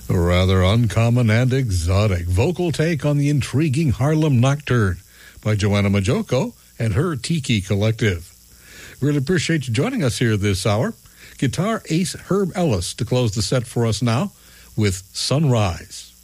A rather uncommon and exotic vocal take on the intriguing Harlem Nocturne by Joanna Majoko and her Tiki Collective. Really appreciate you joining us here this hour. Guitar ace Herb Ellis to close the set for us now with Sunrise.